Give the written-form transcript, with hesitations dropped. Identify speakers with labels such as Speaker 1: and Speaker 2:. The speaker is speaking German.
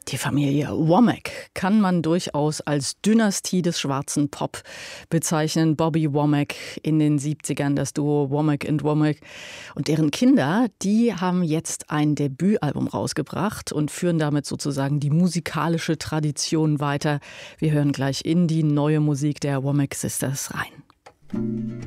Speaker 1: Die Familie Womack kann man durchaus als Dynastie des schwarzen Pop bezeichnen. Bobby Womack in den 70ern, das Duo Womack and Womack. Und deren Kinder, die haben jetzt ein Debütalbum rausgebracht und führen damit sozusagen die musikalische Tradition weiter. Wir hören gleich in die neue Musik der Womack Sisters rein.